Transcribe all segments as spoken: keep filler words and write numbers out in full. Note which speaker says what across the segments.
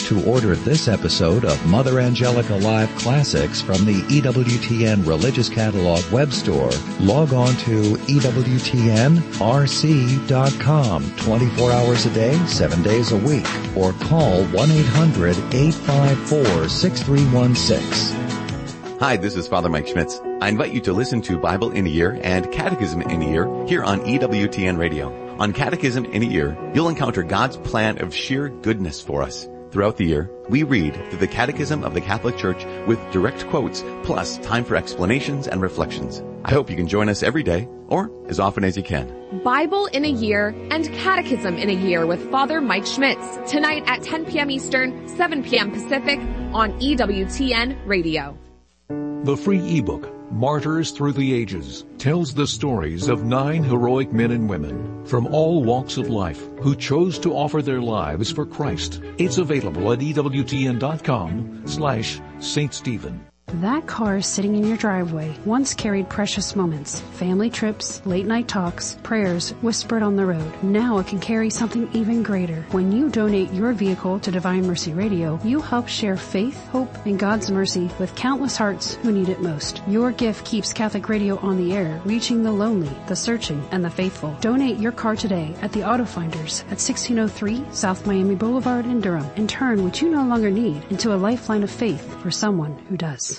Speaker 1: To order this episode of Mother Angelica Live Classics from the E W T N Religious Catalog web store, log on to E W T N R C dot com twenty-four hours a day, seven days a week, or call one eight hundred eight five four six three one six.
Speaker 2: Hi, this is Father Mike Schmitz. I invite you to listen to Bible in a Year and Catechism in a Year here on E W T N Radio. On Catechism in a Year, you'll encounter God's plan of sheer goodness for us. Throughout the year, we read through the Catechism of the Catholic Church with direct quotes, plus time for explanations and reflections. I hope you can join us every day, or as often as you can.
Speaker 3: Bible in a Year and Catechism in a Year with Father Mike Schmitz, tonight at ten p.m. Eastern, seven p.m. Pacific, on E W T N Radio.
Speaker 4: The free ebook, Martyrs Through the Ages, tells the stories of nine heroic men and women from all walks of life who chose to offer their lives for Christ. It's available at E W T N dot com slash Saint Stephen.
Speaker 5: That car sitting in your driveway once carried precious moments, family trips, late-night talks, prayers whispered on the road. Now it can carry something even greater. When you donate your vehicle to Divine Mercy Radio, you help share faith, hope, and God's mercy with countless hearts who need it most. Your gift keeps Catholic Radio on the air, reaching the lonely, the searching, and the faithful. Donate your car today at the Auto Finders at sixteen oh three South Miami Boulevard in Durham, and turn what you no longer need into a lifeline of faith for someone who does.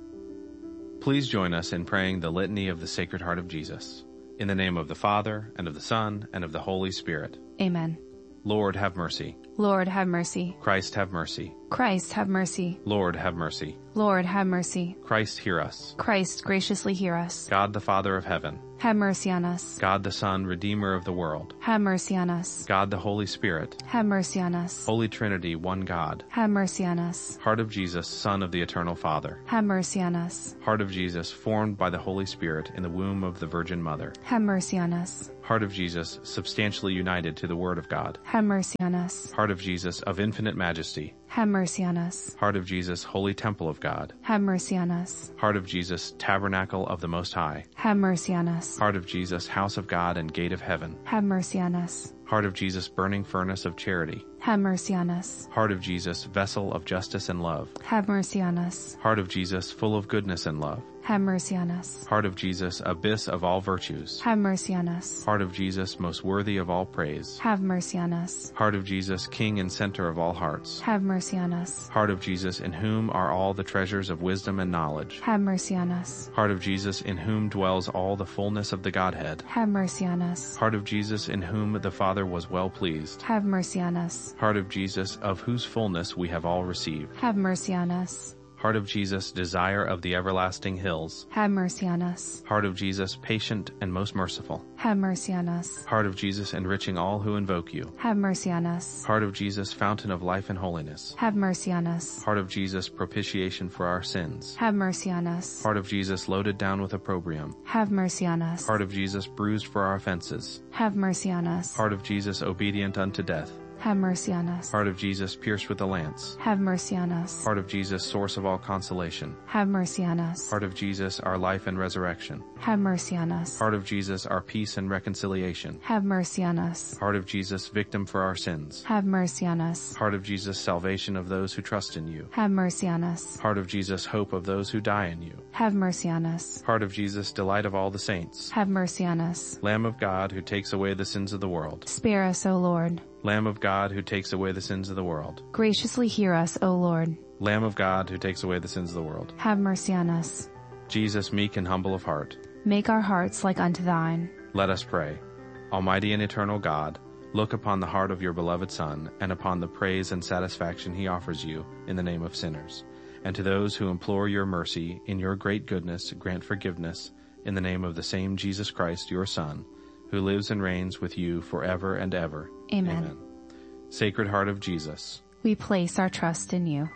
Speaker 6: Please join us in praying the Litany of the Sacred Heart of Jesus. In the name of the Father, and of the Son, and of the Holy Spirit.
Speaker 7: Amen.
Speaker 6: Lord, have mercy.
Speaker 7: Lord, have mercy.
Speaker 6: Christ, have mercy.
Speaker 7: Christ, have mercy.
Speaker 6: Lord, have mercy.
Speaker 7: Lord, have mercy.
Speaker 6: Christ, hear us.
Speaker 7: Christ, graciously hear us.
Speaker 6: God the Father of heaven.
Speaker 7: Have mercy on us.
Speaker 6: God the Son, Redeemer of the world.
Speaker 7: Have mercy on us.
Speaker 6: God the Holy Spirit.
Speaker 7: Have mercy on us.
Speaker 6: Holy Trinity, one God.
Speaker 7: Have mercy on us.
Speaker 6: Heart of Jesus, Son of the Eternal Father.
Speaker 7: Have mercy on us.
Speaker 6: Heart of Jesus, formed by the Holy Spirit in the womb of the Virgin Mother.
Speaker 7: Have mercy on us.
Speaker 6: Heart of Jesus, substantially united to the Word of God.
Speaker 7: Have mercy on us.
Speaker 6: Heart of Jesus, of infinite majesty.
Speaker 7: Have mercy on us.
Speaker 6: Heart of Jesus, holy temple of God.
Speaker 7: Have mercy on us.
Speaker 6: Heart of Jesus, tabernacle of the Most High.
Speaker 7: Have mercy on us.
Speaker 6: Heart of Jesus, house of God and gate of heaven.
Speaker 7: Have mercy on us.
Speaker 6: Heart of Jesus, burning furnace of charity.
Speaker 7: Have mercy on us.
Speaker 6: Heart of Jesus, vessel of justice and love.
Speaker 7: Have mercy on us.
Speaker 6: Heart of Jesus, full of goodness and love.
Speaker 7: Have mercy on us.
Speaker 6: Heart of Jesus, abyss of all virtues.
Speaker 7: Have mercy on us.
Speaker 6: Heart of Jesus, most worthy of all praise.
Speaker 7: Have mercy on us.
Speaker 6: Heart of Jesus, king and center of all hearts.
Speaker 7: Have mercy on us.
Speaker 6: Heart of Jesus, in whom are all the treasures of wisdom and knowledge.
Speaker 7: Have mercy on us.
Speaker 6: Heart of Jesus, in whom dwells all the fullness of the Godhead.
Speaker 7: Have mercy on us.
Speaker 6: Heart of Jesus, in whom the Father was well pleased.
Speaker 7: Have mercy on us.
Speaker 6: Heart of Jesus, of whose fullness we have all received.
Speaker 7: Have mercy on us.
Speaker 6: Heart of Jesus, desire of the everlasting hills.
Speaker 7: Have mercy on us.
Speaker 6: Heart of Jesus, patient and most merciful.
Speaker 7: Have mercy on us.
Speaker 6: Heart of Jesus, enriching all who invoke you.
Speaker 7: Have mercy on us.
Speaker 6: Heart of Jesus, fountain of life and holiness.
Speaker 7: Have mercy on us.
Speaker 6: Heart of Jesus, propitiation for our sins.
Speaker 7: Have mercy on us.
Speaker 6: Heart of Jesus, loaded down with opprobrium.
Speaker 7: Have mercy on us.
Speaker 6: Heart of Jesus, bruised for our offenses.
Speaker 7: Have mercy on us.
Speaker 6: Heart of Jesus, obedient unto death.
Speaker 7: Have mercy on us.
Speaker 6: Heart of Jesus, pierced with a lance.
Speaker 7: Have mercy on us.
Speaker 6: Heart of Jesus, source of all consolation.
Speaker 7: Have mercy on us.
Speaker 6: Heart of Jesus, our life and resurrection.
Speaker 7: Have mercy on us.
Speaker 6: Heart of Jesus, our peace and reconciliation.
Speaker 7: Have mercy on us.
Speaker 6: Heart of Jesus, victim for our sins.
Speaker 7: Have mercy on us.
Speaker 6: Heart of Jesus, salvation of those who trust in you.
Speaker 7: Have mercy on us.
Speaker 6: Heart of Jesus, hope of those who die in you.
Speaker 7: Have mercy on us.
Speaker 6: Heart of Jesus, delight of all the saints.
Speaker 7: Have mercy on us.
Speaker 6: Lamb of God, who takes away the sins of the world.
Speaker 7: Spare us, O Lord.
Speaker 6: Lamb of God, who takes away the sins of the world.
Speaker 7: Graciously hear us, O Lord.
Speaker 6: Lamb of God, who takes away the sins of the world.
Speaker 7: Have mercy on us.
Speaker 6: Jesus, meek and humble of heart.
Speaker 7: Make our hearts like unto thine.
Speaker 6: Let us pray. Almighty and eternal God, look upon the heart of your beloved Son, and upon the praise and satisfaction he offers you in the name of sinners. And to those who implore your mercy, in your great goodness, grant forgiveness, in the name of the same Jesus Christ, your Son, who lives and reigns with you forever and ever.
Speaker 7: Amen.
Speaker 6: Amen. Sacred Heart of Jesus,
Speaker 7: we place our trust in you.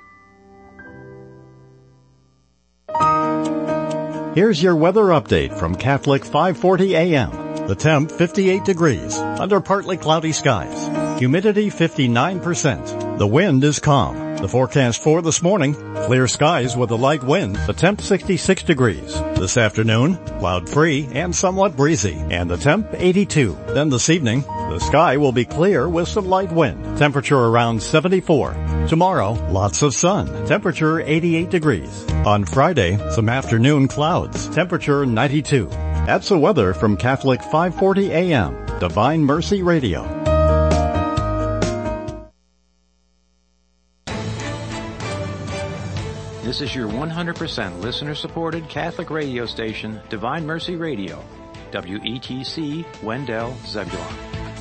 Speaker 8: Here's your weather update from Catholic five forty A M. The temp fifty-eight degrees, under partly cloudy skies. Humidity fifty-nine percent. The wind is calm. The forecast for this morning, clear skies with a light wind. The temp sixty-six degrees. This afternoon, cloud-free and somewhat breezy, and the temp eighty-two. Then this evening, the sky will be clear with some light wind. Temperature around seventy-four. Tomorrow, lots of sun. Temperature eighty-eight degrees. On Friday, some afternoon clouds. Temperature ninety-two. That's the weather from Catholic five forty A M, Divine Mercy Radio.
Speaker 9: This is your one hundred percent listener-supported Catholic radio station, Divine Mercy Radio, W E T C, Wendell, Zebulon.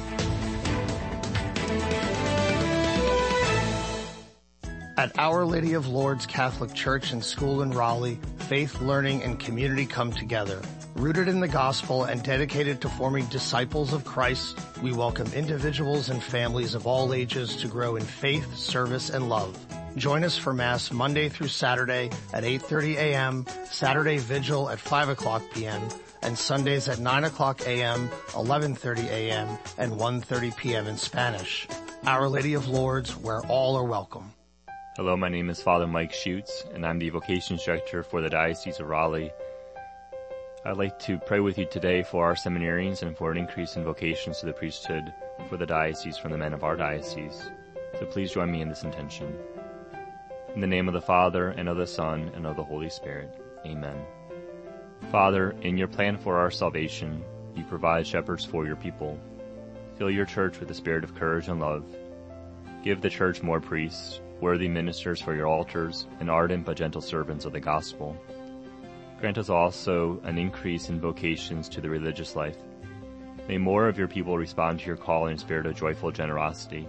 Speaker 10: At Our Lady of Lourdes Catholic Church and School in Raleigh, faith, learning, and community come together. Rooted in the gospel and dedicated to forming disciples of Christ, we welcome individuals and families of all ages to grow in faith, service, and love. Join us for Mass Monday through Saturday at eight thirty a m, Saturday Vigil at five o'clock p m, and Sundays at nine o'clock a m, eleven thirty a m, and one thirty p m in Spanish. Our Lady of Lourdes, where all are welcome.
Speaker 11: Hello, my name is Father Mike Schutz, and I'm the Vocations Director for the Diocese of Raleigh. I'd like to pray with you today for our seminarians and for an increase in vocations to the priesthood for the diocese from the men of our diocese. So please join me in this intention. In the name of the Father, and of the Son, and of the Holy Spirit. Amen. Father, in your plan for our salvation, you provide shepherds for your people. Fill your church with the spirit of courage and love. Give the church more priests, worthy ministers for your altars, and ardent but gentle servants of the gospel. Grant us also an increase in vocations to the religious life. May more of your people respond to your call in a spirit of joyful generosity.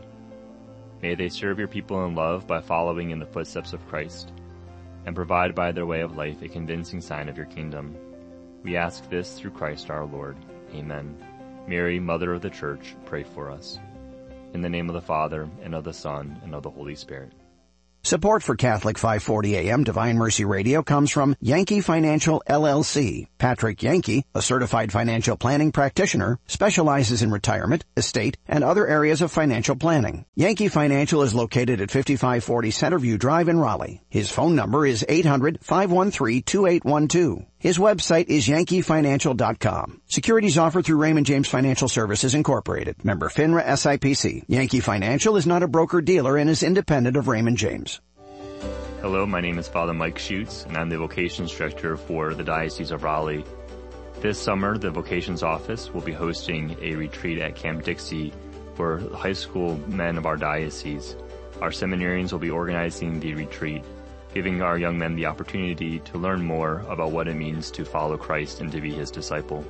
Speaker 11: May they serve your people in love by following in the footsteps of Christ, and provide by their way of life a convincing sign of your kingdom. We ask this through Christ our Lord. Amen. Mary, Mother of the Church, pray for us. In the name of the Father, and of the Son, and of the Holy Spirit.
Speaker 12: Support for Catholic five forty A M Divine Mercy Radio comes from Yankee Financial L L C. Patrick Yankee, a certified financial planning practitioner, specializes in retirement, estate, and other areas of financial planning. Yankee Financial is located at fifty-five forty Centerview Drive in Raleigh. His phone number is eight hundred, five one three, two eight one two. His website is yankee financial dot com. Securities offered through Raymond James Financial Services Incorporated. Member FINRA S I P C. Yankee Financial is not a broker-dealer and is independent of Raymond James.
Speaker 11: Hello, my name is Father Mike Schutz, and I'm the Vocations Director for the Diocese of Raleigh. This summer, the Vocations Office will be hosting a retreat at Camp Dixie for high school men of our diocese. Our seminarians will be organizing the retreat, giving our young men the opportunity to learn more about what it means to follow Christ and to be his disciple.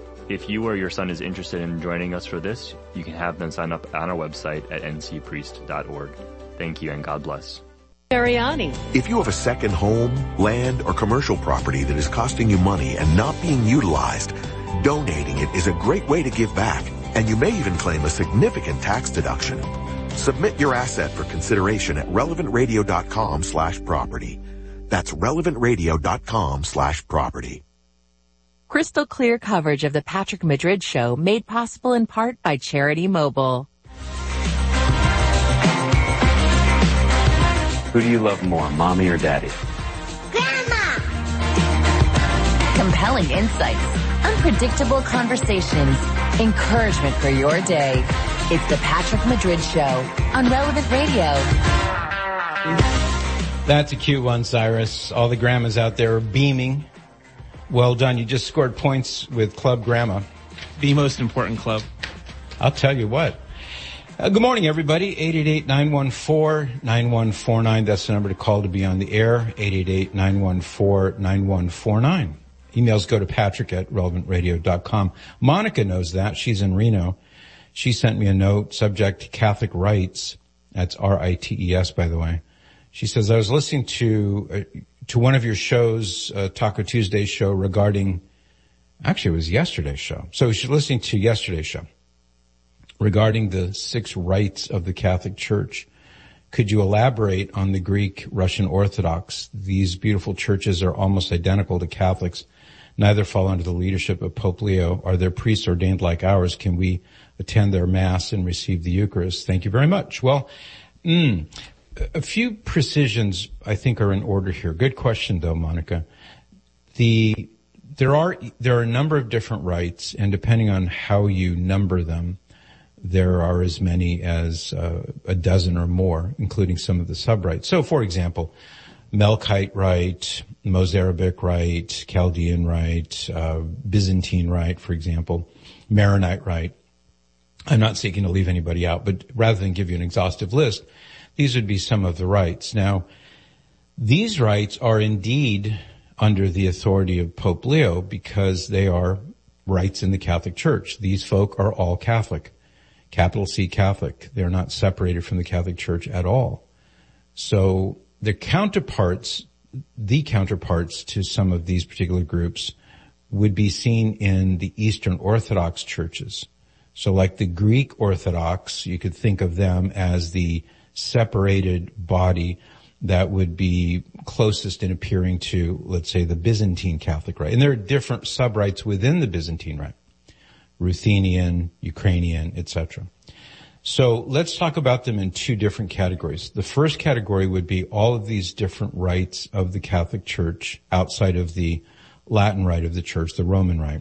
Speaker 11: If you or your son is interested in joining us for this, you can have them sign up on our website at n c priest dot org. Thank you and God bless.
Speaker 13: Ariani.
Speaker 14: If you have a second home, land, or commercial property that is costing you money and not being utilized, donating it is a great way to give back, and you may even claim a significant tax deduction. Submit your asset for consideration at relevant radio dot com slash property. That's relevant radio dot com slash property.
Speaker 13: Crystal clear coverage of the Patrick Madrid Show made possible in part by Charity Mobile.
Speaker 15: Who do you love more, mommy or daddy?
Speaker 16: Grandma! Compelling insights, unpredictable conversations, encouragement for your day. It's the Patrick Madrid Show on Relevant Radio.
Speaker 17: That's a cute one, Cyrus. All the grandmas out there are beaming. Well done. You just scored points with Club Grandma.
Speaker 6: The most important club.
Speaker 17: I'll tell you what. Uh, good morning, everybody. eight eight eight, nine one four, nine one four nine. That's the number to call to be on the air. eight eight eight, nine one four, nine one four nine. Emails go to patrick at relevant radio dot com. Monica knows that. She's in Reno. She sent me a note, subject Catholic Rights. That's R I T E S, by the way. She says, I was listening to uh, to one of your shows, uh, Taco Tuesday show regarding, actually it was yesterday's show. So she's listening to yesterday's show regarding the six rites of the Catholic Church. Could you elaborate on the Greek Russian Orthodox? These beautiful churches are almost identical to Catholics. Neither fall under the leadership of Pope Leo. Are their priests ordained like ours? Can we attend their Mass and receive the Eucharist? Thank you very much. Well, mm, a few precisions I think are in order here. Good question though, Monica. The, there are, there are a number of different rites, and depending on how you number them, there are as many as uh, a dozen or more, including some of the sub-rites. So, for example, Melkite Rite, Mozarabic Rite, Chaldean Rite, uh, Byzantine Rite, for example, Maronite Rite. I'm not seeking to leave anybody out, but rather than give you an exhaustive list, these would be some of the rites. Now, these rites are indeed under the authority of Pope Leo because they are rites in the Catholic Church. These folk are all Catholic. Capital C Catholic. They're not separated from the Catholic Church at all. So the counterparts, the counterparts to some of these particular groups would be seen in the Eastern Orthodox churches. So like the Greek Orthodox, you could think of them as the separated body that would be closest in appearing to, let's say, the Byzantine Catholic Rite. And there are different sub-rites within the Byzantine Rite. Ruthenian, Ukrainian, et cetera. So let's talk about them in two different categories. The first category would be all of these different rites of the Catholic Church outside of the Latin Rite of the Church, the Roman Rite.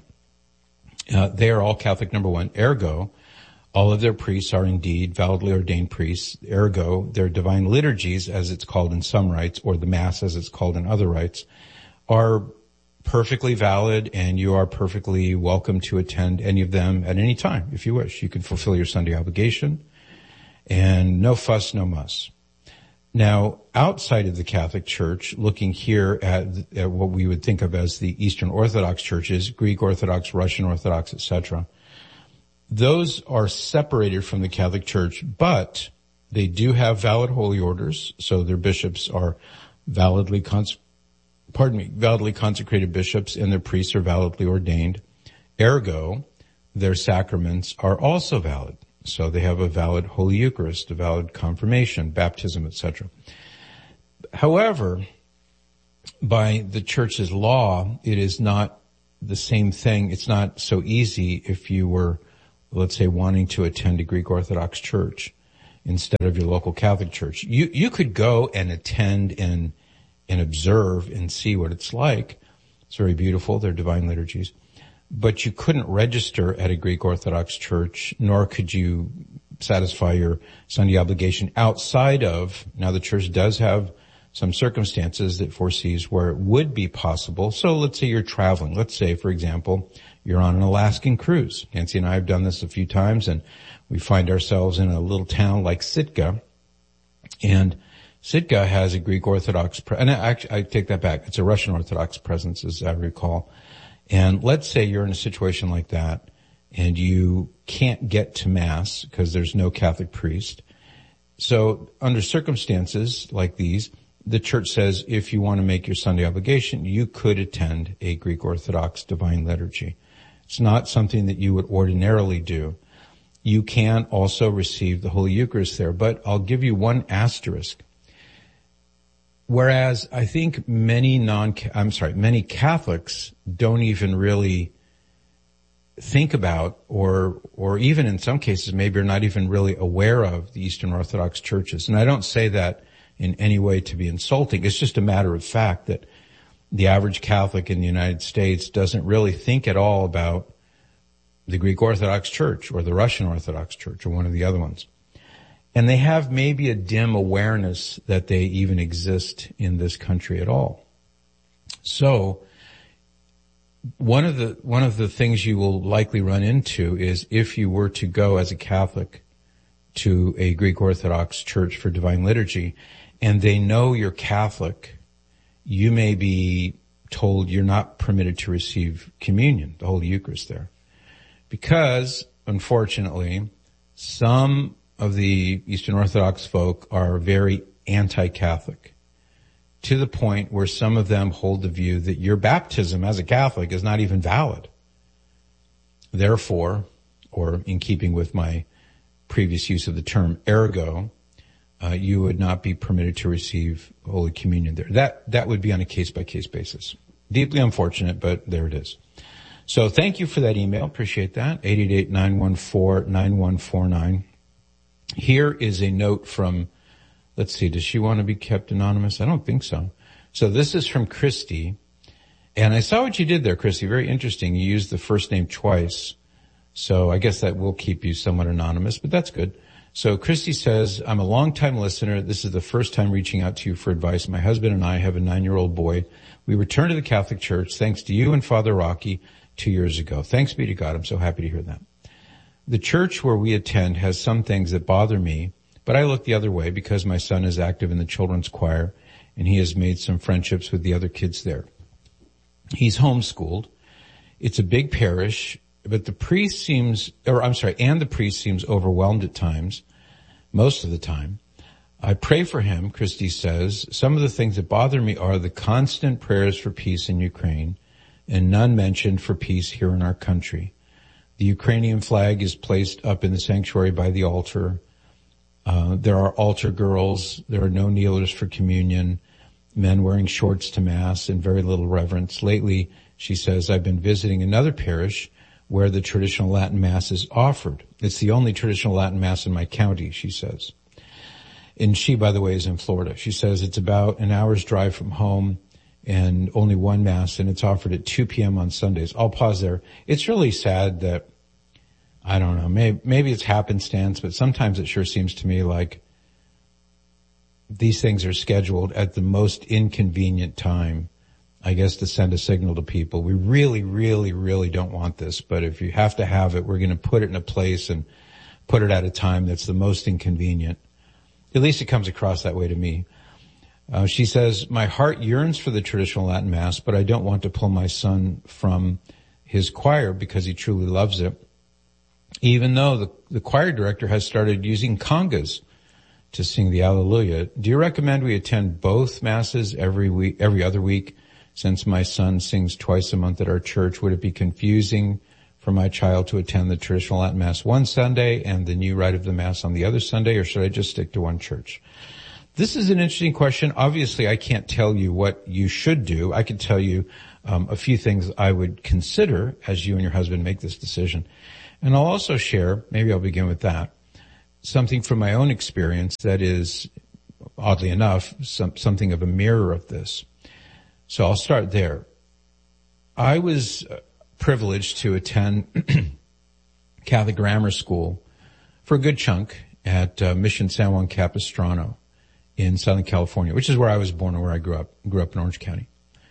Speaker 17: Uh, they are all Catholic, number one. Ergo, all of their priests are indeed validly ordained priests. Ergo, their divine liturgies, as it's called in some rites, or the Mass as it's called in other rites, are perfectly valid, and you are perfectly welcome to attend any of them at any time, if you wish. You can fulfill your Sunday obligation, and no fuss, no muss. Now, outside of the Catholic Church, looking here at, at what we would think of as the Eastern Orthodox churches, Greek Orthodox, Russian Orthodox, et cetera, those are separated from the Catholic Church, but they do have valid holy orders, so their bishops are validly consecrated. Pardon me, validly consecrated bishops, and their priests are validly ordained. Ergo, their sacraments are also valid. So they have a valid Holy Eucharist, a valid confirmation, baptism, et cetera. However, by the Church's law, it is not the same thing. It's not so easy if you were, let's say, wanting to attend a Greek Orthodox church instead of your local Catholic church. You, you could go and attend and and observe and see what it's like. It's very beautiful, their divine liturgies. But you couldn't register at a Greek Orthodox church, nor could you satisfy your Sunday obligation outside of, now the church does have some circumstances that foresees where it would be possible. So let's say you're traveling. Let's say, for example, you're on an Alaskan cruise. Nancy and I have done this a few times, and we find ourselves in a little town like Sitka, and Sitka has a Greek Orthodox, pre- and I, I take that back. It's a Russian Orthodox presence, as I recall. And let's say you're in a situation like that, and you can't get to Mass because there's no Catholic priest. So under circumstances like these, the church says if you want to make your Sunday obligation, you could attend a Greek Orthodox divine liturgy. It's not something that you would ordinarily do. You can also receive the Holy Eucharist there, but I'll give you one asterisk. Whereas I think many non, I'm sorry, many Catholics don't even really think about, or, or even in some cases maybe are not even really aware of the Eastern Orthodox churches. And I don't say that in any way to be insulting. It's just a matter of fact that the average Catholic in the United States doesn't really think at all about the Greek Orthodox Church or the Russian Orthodox Church or one of the other ones. And they have maybe a dim awareness that they even exist in this country at all. So one of the, one of the things you will likely run into is if you were to go as a Catholic to a Greek Orthodox church for divine liturgy and they know you're Catholic, you may be told you're not permitted to receive communion, the Holy Eucharist there. Because, unfortunately, some of the Eastern Orthodox folk are very anti-Catholic, to the point where some of them hold the view that your baptism as a Catholic is not even valid. Therefore, or in keeping with my previous use of the term ergo, uh, you would not be permitted to receive Holy Communion there. That, that would be on a case-by-case basis. Deeply unfortunate, but there it is. So thank you for that email. Appreciate that. eight eight eight, nine one four, nine one four nine. Here is a note from, let's see, does she want to be kept anonymous? I don't think so. So this is from Christy. And I saw what you did there, Christy. Very interesting. You used the first name twice. So I guess that will keep you somewhat anonymous, but that's good. So Christy says, I'm a long-time listener. This is the first time reaching out to you for advice. My husband and I have a nine-year-old boy. We returned to the Catholic Church thanks to you and Father Rocky two years ago. Thanks be to God. I'm so happy to hear that. The church where we attend has some things that bother me, but I look the other way because my son is active in the children's choir and he has made some friendships with the other kids there. He's homeschooled. It's a big parish, but the priest seems, or I'm sorry, and the priest seems overwhelmed at times, most of the time. I pray for him, Christy says. Some of the things that bother me are the constant prayers for peace in Ukraine and none mentioned for peace here in our country. The Ukrainian flag is placed up in the sanctuary by the altar. Uh, there are altar girls. There are no kneelers for communion. Men wearing shorts to mass and very little reverence. Lately, she says, I've been visiting another parish where the traditional Latin Mass is offered. It's the only traditional Latin Mass in my county, she says. And she, by the way, is in Florida. She says it's about an hour's drive from home and only one Mass, and it's offered at two p.m. on Sundays. I'll pause there. It's really sad that, I don't know, maybe, maybe it's happenstance, but sometimes it sure seems to me like these things are scheduled at the most inconvenient time, I guess, to send a signal to people. We really, really, really don't want this, but if you have to have it, we're going to put it in a place and put it at a time that's the most inconvenient. At least it comes across that way to me. Uh, she says, my heart yearns for the traditional Latin Mass, but I don't want to pull my son from his choir because he truly loves it, even though the, the choir director has started using congas to sing the Alleluia. Do you recommend we attend both Masses every week, every other week? Since my son sings twice a month at our church, would it be confusing for my child to attend the traditional Latin Mass one Sunday and the new rite of the Mass on the other Sunday, or should I just stick to one church? This is an interesting question. Obviously, I can't tell you what you should do. I can tell you um, a few things I would consider as you and your husband make this decision. And I'll also share, maybe I'll begin with that, something from my own experience that is, oddly enough, some, something of a mirror of this. So I'll start there. I was privileged to attend Catholic grammar school for a good chunk at uh, Mission San Juan Capistrano in Southern California, which is where I was born and where I grew up, grew up in Orange County.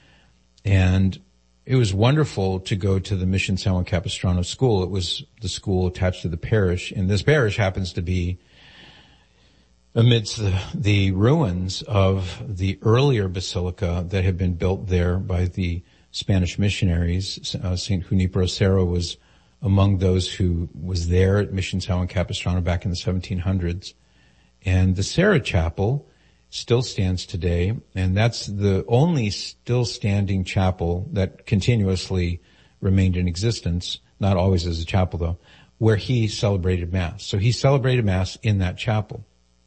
Speaker 17: And it was wonderful to go to the Mission San Juan Capistrano school. It was the school attached to the parish, and this parish happens to be amidst the, the ruins of the earlier basilica that had been built there by the Spanish missionaries. Uh, Saint Junipero Serra was among those who was there at Mission San Juan Capistrano back in the seventeen hundreds. And the Serra Chapel still stands today, and that's the only still standing chapel that continuously remained in existence, not always as a chapel though, where he celebrated Mass. So he celebrated Mass in that chapel.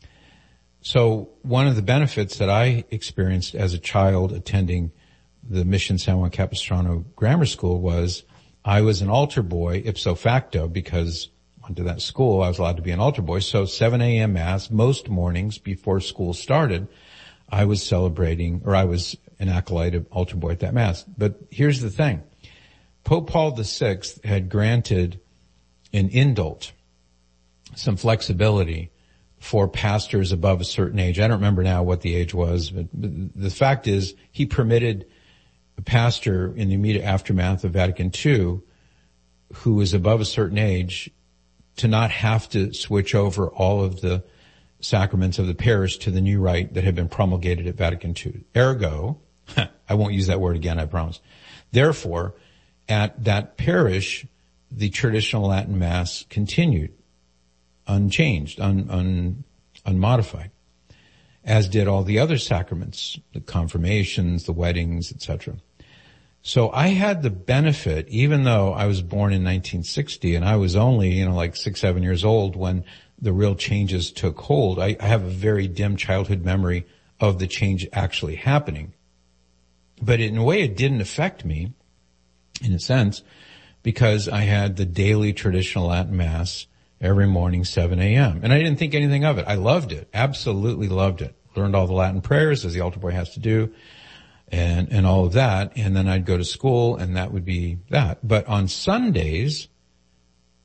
Speaker 17: So one of the benefits that I experienced as a child attending the Mission San Juan Capistrano Grammar School was I was an altar boy ipso facto because to that school, I was allowed to be an altar boy. So seven a.m. Mass, most mornings before school started, I was celebrating, or I was an acolyte of altar boy at that Mass. But here's the thing. Pope Paul the Sixth had granted an indult, some flexibility for pastors above a certain age. I don't remember now what the age was, but the fact is he permitted a pastor in the immediate aftermath of Vatican Two who was above a certain age to not have to switch over all of the sacraments of the parish to the new rite that had been promulgated at Vatican Two. Ergo, I won't use that word again, I promise. Therefore, at that parish, the traditional Latin Mass continued, unchanged, un, un, unmodified, as did all the other sacraments, the confirmations, the weddings, et cetera. So I had the benefit, even though I was born in nineteen sixty and I was only, you know, like six, seven years old when the real changes took hold. I, I have a very dim childhood memory of the change actually happening. But in a way it didn't affect me, in a sense, because I had the daily traditional Latin Mass every morning, seven a.m. And I didn't think anything of it. I loved it. Absolutely loved it. Learned all the Latin prayers, as the altar boy has to do. And, and all of that. And then I'd go to school and that would be that. But on Sundays,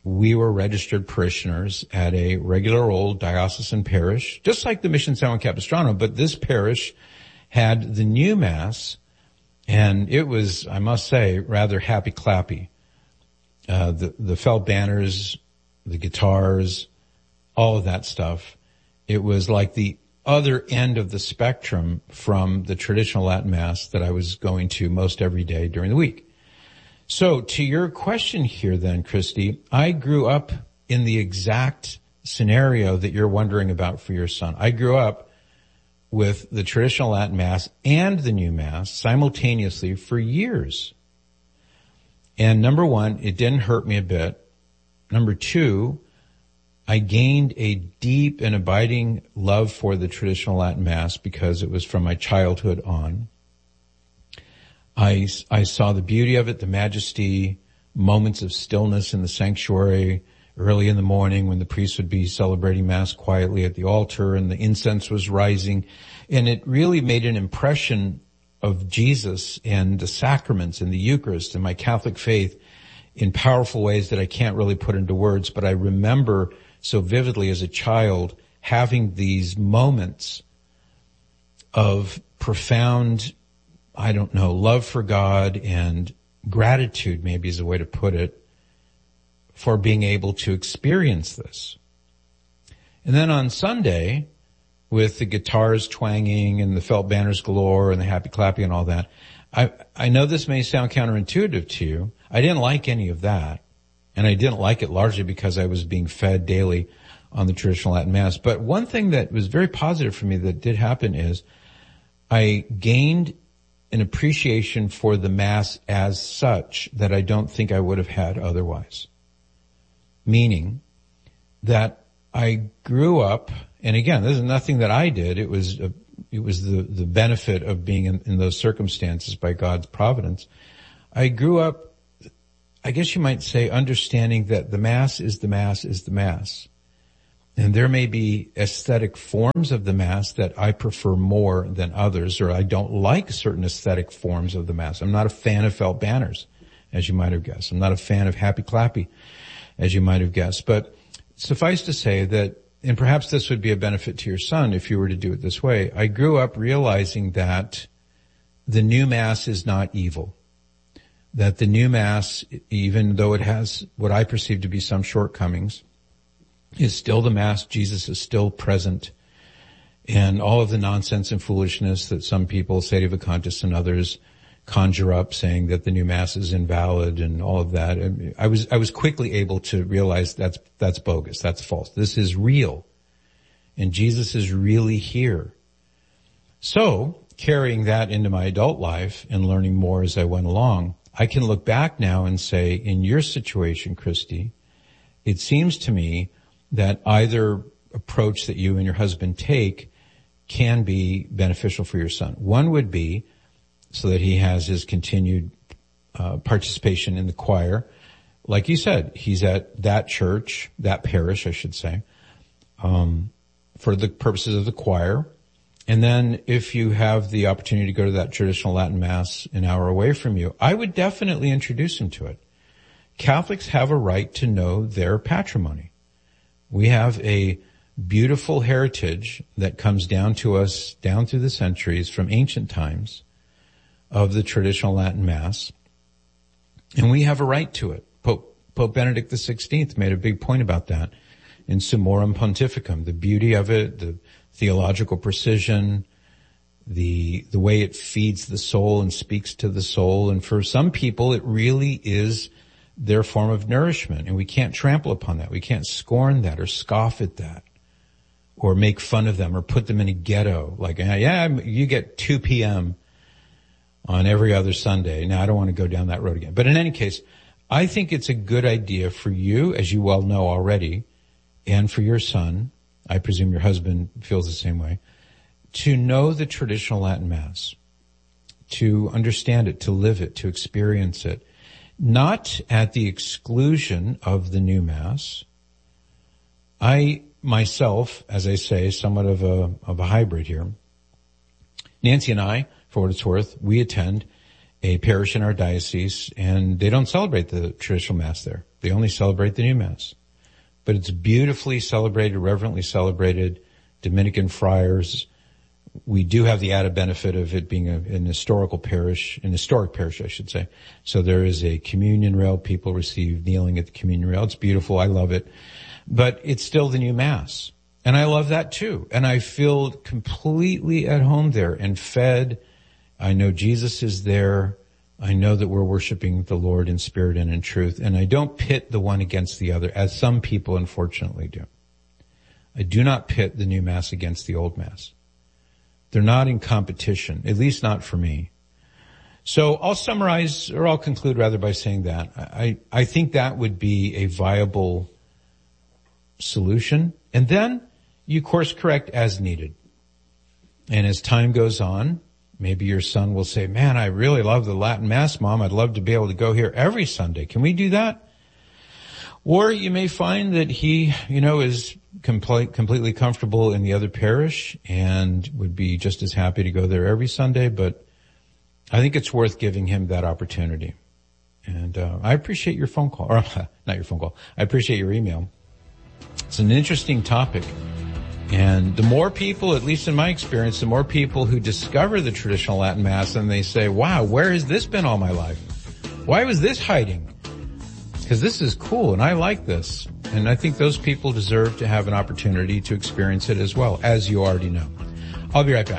Speaker 17: we were registered parishioners at a regular old diocesan parish, just like the Mission San Juan Capistrano, but this parish had the new Mass, and it was, I must say, rather happy-clappy. Uh, the, the felt banners, the guitars, all of that stuff. It was like the other end of the spectrum from the traditional Latin Mass that I was going to most every day during the week. So to your question here then, Christy, I grew up in the exact scenario that you're wondering about for your son. I grew up with the traditional Latin Mass and the new Mass simultaneously for years. And number one, it didn't hurt me a bit. Number two, I gained a deep and abiding love for the traditional Latin Mass because it was from my childhood on. I, I saw the beauty of it, the majesty, moments of stillness in the sanctuary early in the morning when the priest would be celebrating Mass quietly at the altar and the incense was rising. And it really made an impression of Jesus and the sacraments and the Eucharist and my Catholic faith in powerful ways that I can't really put into words, but I remember so vividly as a child having these moments of profound, I don't know, love for God and gratitude, maybe is a way to put it, for being able to experience this. And then on Sunday, with the guitars twanging and the felt banners galore and the happy clapping and all that, I, I know this may sound counterintuitive to you. I didn't like any of that. And I didn't like it largely because I was being fed daily on the traditional Latin Mass. But one thing that was very positive for me that did happen is I gained an appreciation for the Mass as such that I don't think I would have had otherwise. Meaning that I grew up, and again, this is nothing that I did. It was a, it was the, the benefit of being in, in those circumstances by God's providence. I grew up, I guess you might say, understanding that the Mass is the Mass is the Mass. And there may be aesthetic forms of the Mass that I prefer more than others, or I don't like certain aesthetic forms of the Mass. I'm not a fan of felt banners, as you might have guessed. I'm not a fan of happy clappy, as you might have guessed. But suffice to say that, and perhaps this would be a benefit to your son if you were to do it this way, I grew up realizing that the new Mass is not evil. That the new Mass, even though it has what I perceive to be some shortcomings, is still the Mass. Jesus is still present. And all of the nonsense and foolishness that some people, Sedevacantists and others, conjure up saying that the new Mass is invalid and all of that. I was, I was quickly able to realize that's, that's bogus. That's false. This is real. And Jesus is really here. So, carrying that into my adult life and learning more as I went along, I can look back now and say, in your situation, Christy, it seems to me that either approach that you and your husband take can be beneficial for your son. One would be so that he has his continued uh, participation in the choir. Like you said, he's at that church, that parish, I should say, um, for the purposes of the choir. And then if you have the opportunity to go to that traditional Latin Mass an hour away from you, I would definitely introduce him to it. Catholics have a right to know their patrimony. We have a beautiful heritage that comes down to us down through the centuries from ancient times of the traditional Latin Mass, and we have a right to it. Pope, Pope Benedict the sixteenth made a big point about that in Summorum Pontificum, the beauty of it, the theological precision, the the way it feeds the soul and speaks to the soul. And for some people, it really is their form of nourishment, and we can't trample upon that. We can't scorn that or scoff at that or make fun of them or put them in a ghetto. Like, yeah, you get two p.m. on every other Sunday. Now, I don't want to go down that road again. But in any case, I think it's a good idea for you, as you well know already, and for your son, I presume your husband feels the same way, to know the traditional Latin Mass, to understand it, to live it, to experience it, not at the exclusion of the new Mass. I myself, as I say, somewhat of a, of a hybrid here. Nancy and I, for what it's worth, we attend a parish in our diocese, and they don't celebrate the traditional Mass there. They only celebrate the new Mass. But it's beautifully celebrated, reverently celebrated. Dominican friars. We do have the added benefit of it being a, an historical parish, an historic parish, I should say. So there is a communion rail. People receive kneeling at the communion rail. It's beautiful. I love it. But it's still the new Mass. And I love that too. And I feel completely at home there and fed. I know Jesus is there. I know that we're worshiping the Lord in spirit and in truth. And I don't pit the one against the other, as some people unfortunately do. I do not pit the new Mass against the old Mass. They're not in competition, at least not for me. So I'll summarize, or I'll conclude rather by saying that. I, I think that would be a viable solution. And then you course correct as needed. And as time goes on, maybe your son will say, man, I really love the Latin Mass, Mom. I'd love to be able to go here every Sunday. Can we do that? Or you may find that he, you know, is complete, completely comfortable in the other parish and would be just as happy to go there every Sunday. But I think it's worth giving him that opportunity. And uh, I appreciate your phone call, or not your phone call. I appreciate your email. It's an interesting topic. And the more people, at least in my experience, the more people who discover the traditional Latin Mass and they say, wow, where has this been all my life? Why was this hiding? Because this is cool and I like this. And I think those people deserve to have an opportunity to experience it as well, as you already know. I'll be right back.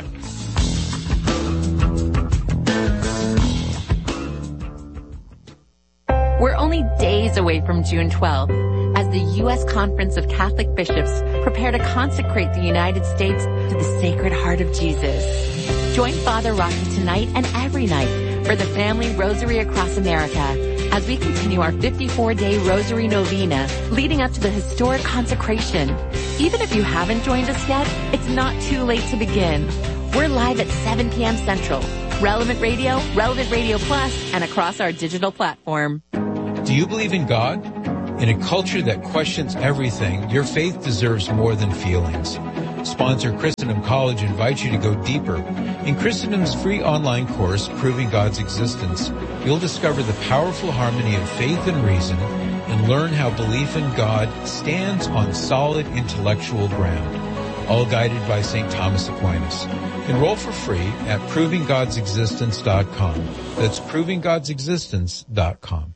Speaker 13: We're only days away from June twelfth as the U S Conference of Catholic Bishops prepare to consecrate the United States to the Sacred Heart of Jesus. Join Father Rocky tonight and every night for the Family Rosary Across America as we continue our fifty-four day Rosary Novena leading up to the historic consecration. Even if you haven't joined us yet, it's not too late to begin. We're live at seven p.m. Central, Relevant Radio, Relevant Radio Plus, and across our digital platform.
Speaker 17: Do you believe in God? In a culture that questions everything, your faith deserves more than feelings. Sponsor Christendom College invites you to go deeper. In Christendom's free online course, Proving God's Existence, you'll discover the powerful harmony of faith and reason and learn how belief in God stands on solid intellectual ground, all guided by Saint Thomas Aquinas. Enroll for free at proving gods existence dot com. That's proving gods existence dot com.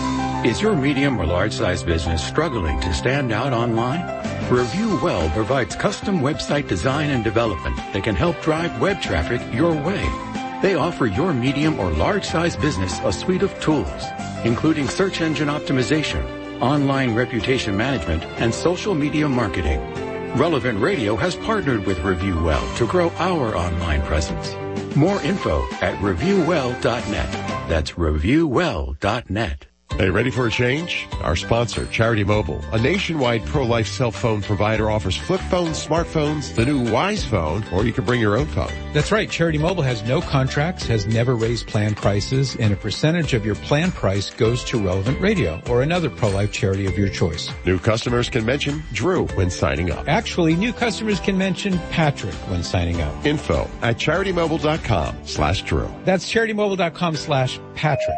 Speaker 18: Is your medium or large-size business struggling to stand out online? Review Well provides custom website design and development that can help drive web traffic your way. They offer your medium or large-size business a suite of tools, including search engine optimization, online reputation management, and social media marketing. Relevant Radio has partnered with Review Well to grow our online presence. More info at review well dot net. That's review well dot net.
Speaker 19: Hey, ready for a change? Our sponsor, Charity Mobile, a nationwide pro-life cell phone provider, offers flip phones, smartphones, the new Wise Phone, or you can bring your own phone.
Speaker 17: That's right. Charity Mobile has no contracts, has never raised plan prices, and a percentage of your plan price goes to Relevant Radio or another pro-life charity of your choice.
Speaker 19: New customers can mention Drew when signing up.
Speaker 17: Actually, new customers can mention Patrick when signing up.
Speaker 19: Info at charitymobile.com slash Drew.
Speaker 17: That's charitymobile.com slash Patrick.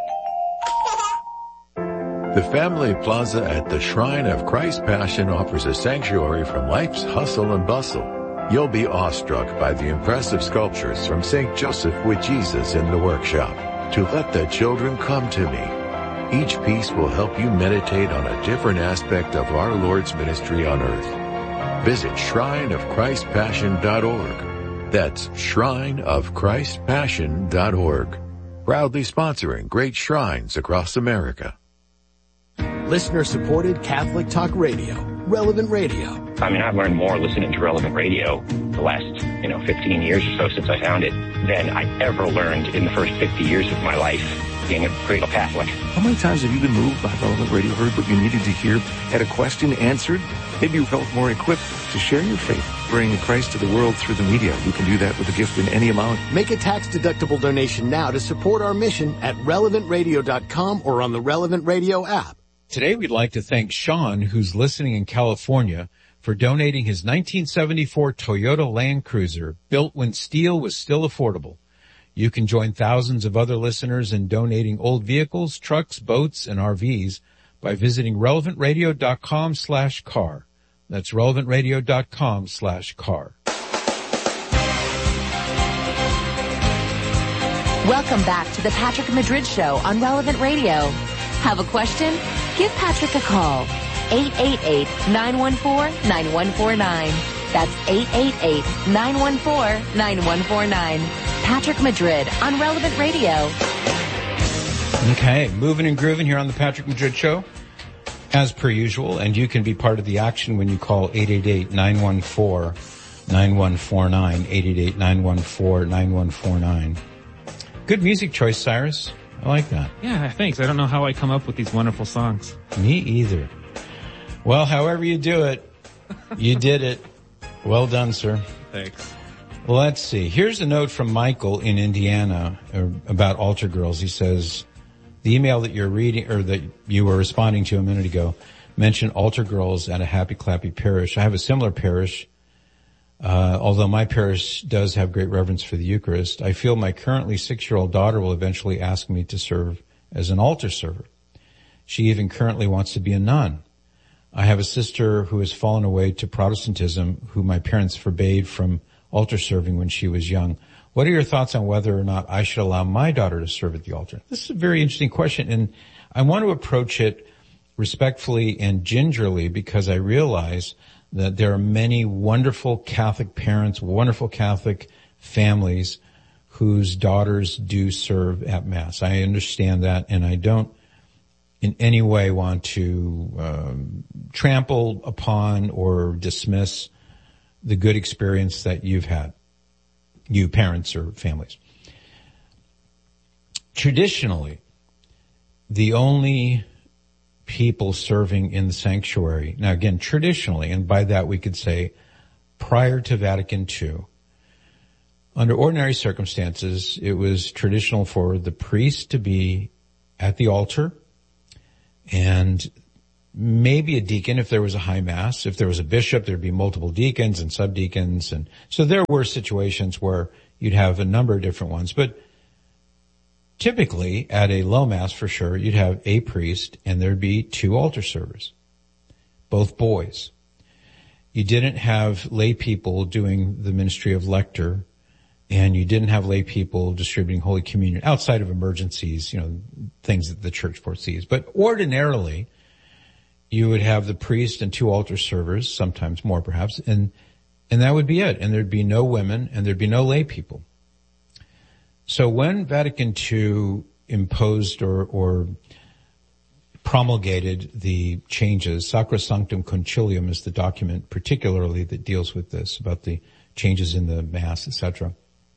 Speaker 20: The Family Plaza at the Shrine of Christ Passion offers a sanctuary from life's hustle and bustle. You'll be awestruck by the impressive sculptures from Saint Joseph with Jesus in the workshop. To Let the Children Come to Me. Each piece will help you meditate on a different aspect of our Lord's ministry on earth. Visit shrine of christ passion dot org. That's shrine of christ passion dot org. Proudly sponsoring great shrines across America.
Speaker 21: Listener-supported Catholic Talk Radio, Relevant Radio.
Speaker 22: I mean, I've learned more listening to Relevant Radio the last, you know, fifteen years or so since I found it than I ever learned in the first fifty years of my life being a cradle Catholic.
Speaker 23: How many times have you been moved by Relevant Radio, heard what you needed to hear, had a question answered? Maybe you felt more equipped to share your faith, bringing Christ to the world through the media. You can do that with a gift in any amount.
Speaker 21: Make a tax-deductible donation now to support our mission at relevant radio dot com or on the Relevant Radio app.
Speaker 17: Today we'd like to thank Sean, who's listening in California, for donating his nineteen seventy-four Toyota Land Cruiser, built when steel was still affordable. You can join thousands of other listeners in donating old vehicles, trucks, boats, and R Vs by visiting relevant radio dot com slash car. That's relevant radio dot com slash car.
Speaker 16: Welcome back to the Patrick Madrid Show on Relevant Radio. Have a question? Give Patrick a call. eight eight eight, nine one four, nine one four nine. That's eight eight eight, nine one four, nine one four nine. Patrick Madrid on Relevant Radio.
Speaker 17: Okay, moving and grooving here on the Patrick Madrid Show, as per usual, and you can be part of the action when you call eight eight eight, nine one four, nine one four nine, eight eight eight, nine one four, nine one four nine. Good music choice, Cyrus. I like that.
Speaker 1: Yeah, thanks. I don't know how I come up with these wonderful songs.
Speaker 17: Me either. Well, however you do it, you did it. Well done, sir.
Speaker 1: Thanks.
Speaker 17: Well, let's see. Here's a note from Michael in Indiana about altar girls. He says, the email that you're reading, or that you were responding to a minute ago, mentioned altar girls at a Happy Clappy parish. I have a similar parish. Uh, although my parish does have great reverence for the Eucharist, I feel my currently six-year-old daughter will eventually ask me to serve as an altar server. She even currently wants to be a nun. I have a sister who has fallen away to Protestantism, who my parents forbade from altar serving when she was young. What are your thoughts on whether or not I should allow my daughter to serve at the altar? This is a very interesting question, and I want to approach it respectfully and gingerly because I realize that there are many wonderful Catholic parents, wonderful Catholic families whose daughters do serve at Mass. I understand that, and I don't in any way want to um, trample upon or dismiss the good experience that you've had, you parents or families. Traditionally, the only people serving in the sanctuary, now again, traditionally, and by that we could say prior to Vatican Two, under ordinary circumstances, it was traditional for the priest to be at the altar and maybe a deacon if there was a high mass. If there was a bishop, there'd be multiple deacons and subdeacons. And so there were situations where you'd have a number of different ones. But typically, at a low mass for sure, you'd have a priest and there'd be two altar servers, both boys. You didn't have lay people doing the ministry of lector, and you didn't have lay people distributing Holy Communion outside of emergencies, you know, things that the church foresees. But ordinarily, you would have the priest and two altar servers, sometimes more perhaps, and and that would be it. And there'd be no women, and there'd be no lay people. So when Vatican Two imposed or, or promulgated the changes, Sacrosanctum Concilium is the document particularly that deals with this, about the changes in the Mass, et cetera.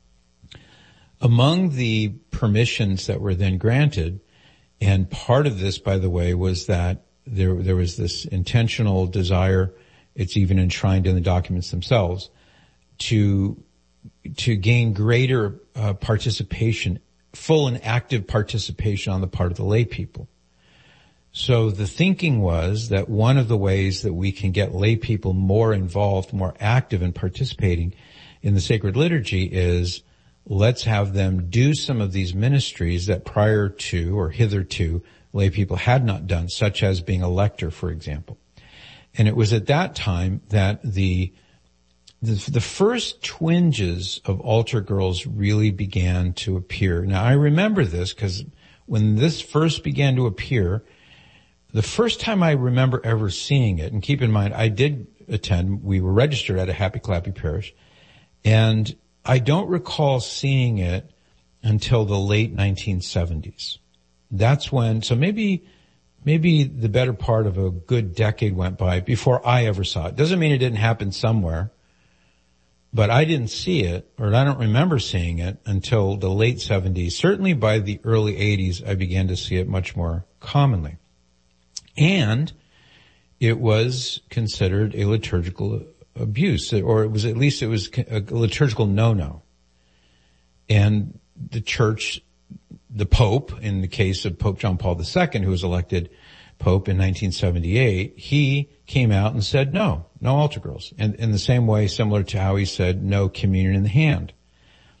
Speaker 17: Among the permissions that were then granted, and part of this, by the way, was that there, there was this intentional desire, it's even enshrined in the documents themselves, to to gain greater uh, participation, full and active participation on the part of the lay people. So the thinking was that one of the ways that we can get lay people more involved, more active in participating in the sacred liturgy is let's have them do some of these ministries that prior to or hitherto lay people had not done, such as being a lector, for example. And it was at that time that the The, the first twinges of altar girls really began to appear. Now, I remember this because when this first began to appear, the first time I remember ever seeing it, and keep in mind, I did attend, we were registered at a Happy Clappy parish, and I don't recall seeing it until the late nineteen seventies. That's when, so maybe, maybe the better part of a good decade went by before I ever saw it. Doesn't mean it didn't happen somewhere. But I didn't see it, or I don't remember seeing it until the late seventies. Certainly by the early eighties, I began to see it much more commonly. And it was considered a liturgical abuse, or it was, at least it was a liturgical no-no. And the church, the Pope, in the case of Pope John Paul the Second, who was elected Pope in nineteen seventy-eight, he came out and said no, no altar girls. And in the same way, similar to how he said no communion in the hand.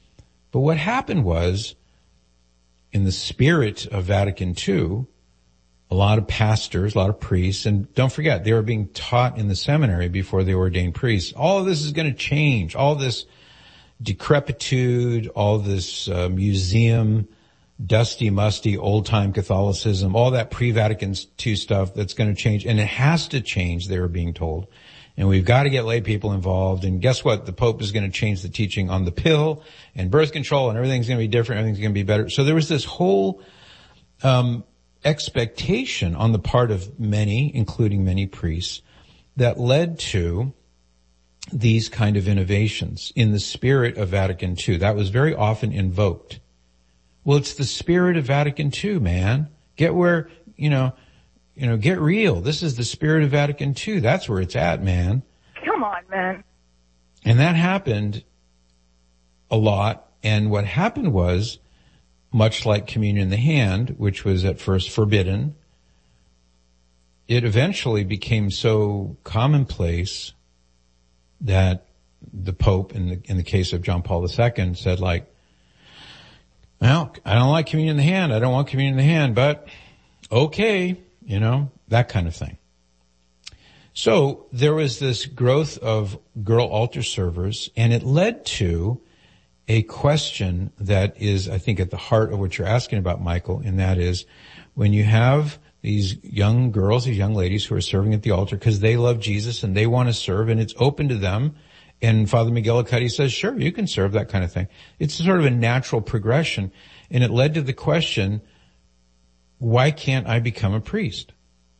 Speaker 17: But what happened was, in the spirit of Vatican Two, a lot of pastors, a lot of priests, and don't forget, they were being taught in the seminary before they were ordained priests. All of this is going to change. All this decrepitude, all this uh, museum, dusty, musty, old-time Catholicism, all that pre-Vatican Two stuff that's going to change. And it has to change, they were being told. And we've got to get lay people involved. And guess what? The Pope is going to change the teaching on the pill and birth control, and everything's going to be different. Everything's going to be better. So there was this whole um expectation on the part of many, including many priests, that led to these kind of innovations in the spirit of Vatican Two. That was very often invoked. Well, it's the spirit of Vatican Two, man. Get where, you know, you know, get real. This is the spirit of Vatican Two. That's where it's at, man.
Speaker 2: Come on, man.
Speaker 17: And that happened a lot. And what happened was, much like communion in the hand, which was at first forbidden, it eventually became so commonplace that the Pope, in the, in the case of John Paul the Second, said like, well, I don't like communion in the hand. I don't want communion in the hand, but okay, you know, that kind of thing. So there was this growth of girl altar servers, and it led to a question that is, I think, at the heart of what you're asking about, Michael, and that is, when you have these young girls, these young ladies who are serving at the altar because they love Jesus and they want to serve, and it's open to them, and Father McGillicuddy says, sure, you can serve, that kind of thing. It's sort of a natural progression, and it led to the question, why can't I become a priest?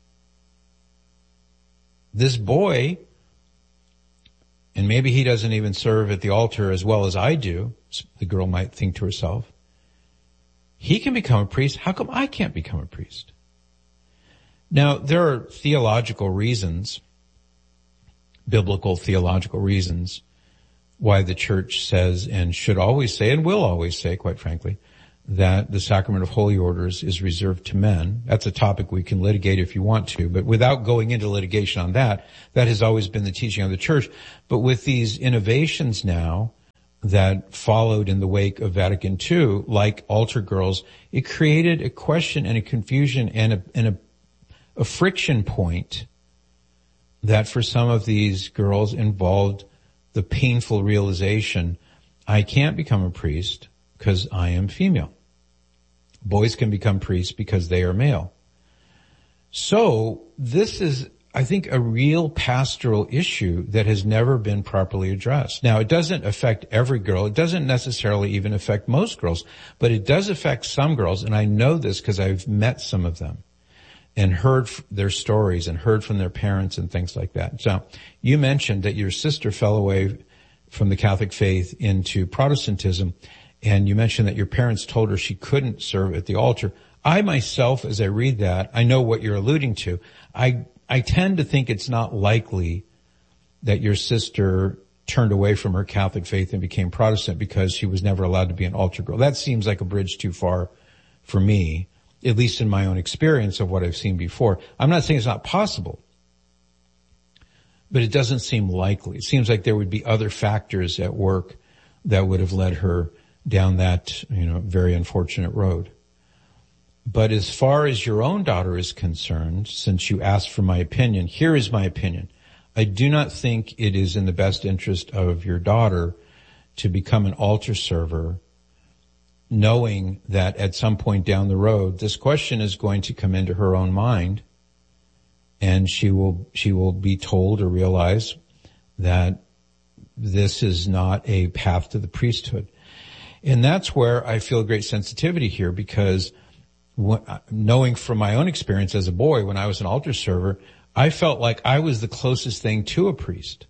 Speaker 17: This boy, and maybe he doesn't even serve at the altar as well as I do, the girl might think to herself, he can become a priest. How come I can't become a priest? Now, there are theological reasons, biblical theological reasons, why the church says and should always say, and will always say, quite frankly, that the sacrament of holy orders is reserved to men. That's a topic we can litigate if you want to, but without going into litigation on that, that has always been the teaching of the church. But with these innovations now that followed in the wake of Vatican Two, like altar girls, it created a question and a confusion and a, and a, a friction point that for some of these girls involved the painful realization, I can't become a priest because I am female. Boys can become priests because they are male. So this is, I think, a real pastoral issue that has never been properly addressed. Now, it doesn't affect every girl. It doesn't necessarily even affect most girls, but it does affect some girls, and I know this because I've met some of them and heard their stories and heard from their parents and things like that. So you mentioned that your sister fell away from the Catholic faith into Protestantism, and you mentioned that your parents told her she couldn't serve at the altar. I myself, as I read that, I know what you're alluding to. I, I tend to think it's not likely that your sister turned away from her Catholic faith and became Protestant because she was never allowed to be an altar girl. That seems like a bridge too far for me, at least in my own experience of what I've seen before. I'm not saying it's not possible, but it doesn't seem likely. It seems like there would be other factors at work that would have led her down that, you know, very unfortunate road. But as far as your own daughter is concerned, since you asked for my opinion, here is my opinion. I do not think it is in the best interest of your daughter to become an altar server, knowing that at some point down the road, this question is going to come into her own mind, and she will, she will be told or realize that this is not a path to the priesthood. And that's where I feel great sensitivity here, because knowing from my own experience as a boy, when I was an altar server, I felt like I was the closest thing to a priest.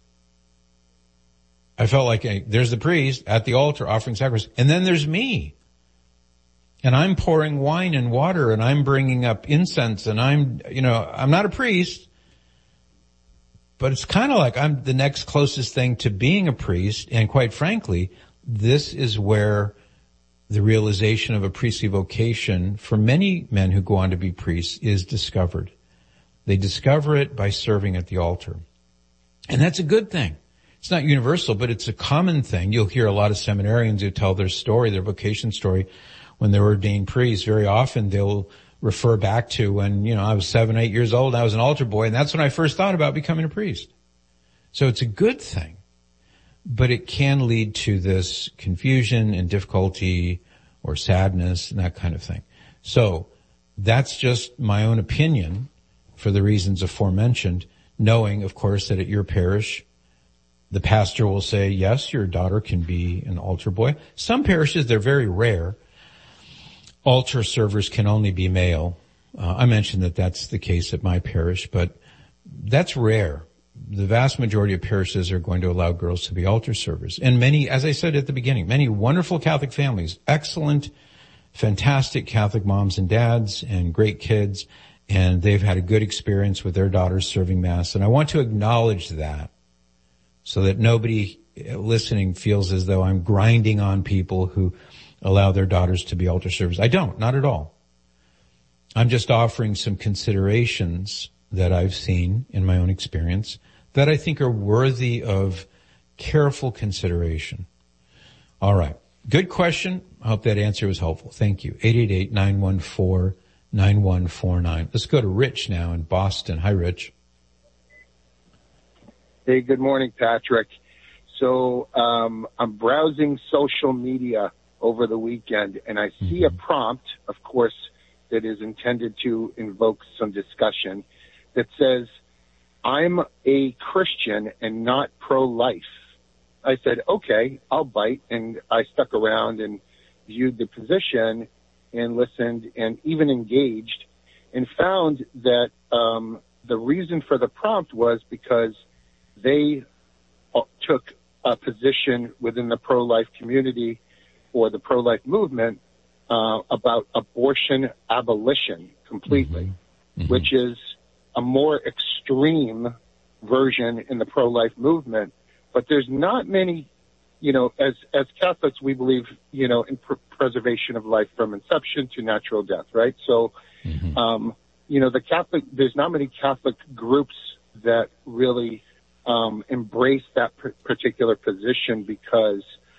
Speaker 17: I felt like, hey, there's the priest at the altar offering sacrifice, and then there's me. And I'm pouring wine and water, and I'm bringing up incense, and I'm, you know, I'm not a priest, but it's kind of like I'm the next closest thing to being a priest. And quite frankly, this is where the realization of a priestly vocation for many men who go on to be priests is discovered. They discover it by serving at the altar. And that's a good thing. it's not universal, but it's a common thing. You'll hear a lot of seminarians who tell their story, their vocation story, when they're ordained priests. Very often they'll refer back to when, you know, I was seven, eight years old, I was an altar boy, and that's when I first thought about becoming a priest. So it's a good thing, but it can lead to this confusion and difficulty or sadness and that kind of thing. So that's just my own opinion for the reasons aforementioned, knowing, of course, that at your parish, the pastor will say, yes, your daughter can be an altar boy. Some parishes, they're very rare. Altar servers can only be male. Uh, I mentioned that that's the case at my parish, but that's rare. The vast majority of parishes are going to allow girls to be altar servers. And many, as I said at the beginning, many wonderful Catholic families, excellent, fantastic Catholic moms and dads and great kids, and they've had a good experience with their daughters serving Mass. And I want to acknowledge that so that nobody listening feels as though I'm grinding on people who allow their daughters to be altar servers. I don't, not at all. I'm just offering some considerations that I've seen in my own experience that I think are worthy of careful consideration. All right. Good question. I hope that answer was helpful. Thank you. eight eight eight, nine one four, nine one four nine. Let's go to Rich now in Boston. Hi, Rich.
Speaker 2: Hey, good morning, Patrick. So um, I'm browsing social media over the weekend, and I see mm-hmm. a prompt, of course, that is intended to invoke some discussion that says, I'm a Christian and not pro-life. I said, okay, I'll bite, and I stuck around and viewed the position and listened and even engaged and found that um, the reason for the prompt was because they took a position within the pro-life community or the pro-life movement uh, about abortion abolition completely, mm-hmm. Mm-hmm. which is a more extreme version in the pro-life movement. But there's not many, you know, as as Catholics, we believe, you know, in pr- preservation of life from inception to natural death, right? So, mm-hmm. um, you know, the Catholic, there's not many Catholic groups that really um, embrace that pr- particular position because